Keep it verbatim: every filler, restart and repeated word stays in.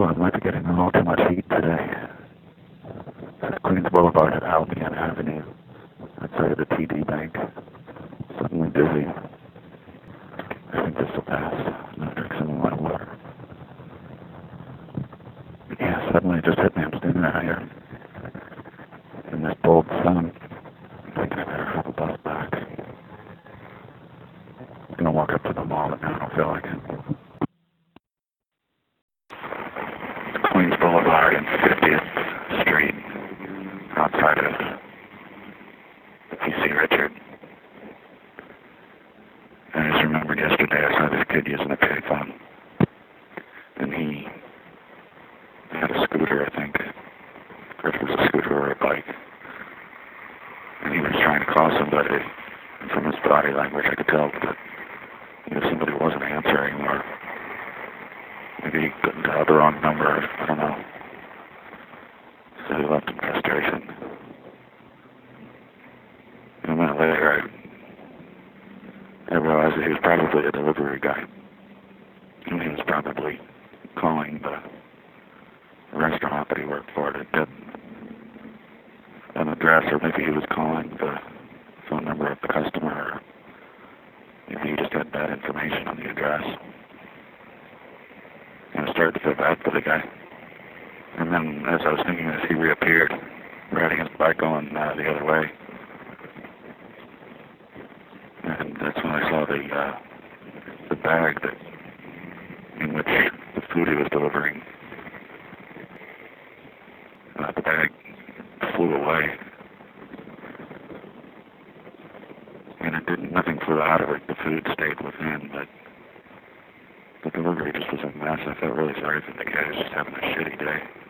Ooh, I might be getting a little too much heat today. It's at Queens Boulevard at Albion Avenue, outside of the T D Bank. Suddenly busy. I think this will pass. I'm gonna drink some of my water. But yeah, suddenly it just hit me. I'm standing out here in this bold sun. I'm thinking I better have a bus back. I'm gonna walk up to the mall, but now I don't feel like it. Queens Boulevard and fiftieth Street, outside of P C Richard. I just remembered yesterday I saw this kid using a payphone, and he had a scooter, I think, or if it was a scooter or a bike, and he was trying to call somebody, and from his body language I could tell that you know, somebody wasn't answering, or maybe he couldn't dial the wrong number, I don't know. So he left in frustration. And a minute later, I, I realized that he was probably a delivery guy. And he was probably calling the restaurant that he worked for to get an address, or maybe he was calling the phone number of the customer, or maybe he just had bad information on the address. And I started to feel bad for the guy. And then, as I was thinking this, he reappeared, riding his bike going uh, the other way. And that's when I saw the uh, the bag that in which the food he was delivering. Uh, the bag flew away, and it didn't. Nothing flew out of it. The food stayed within, but the delivery just was a mess. I felt really sorry for the guy. He was just having a shitty day.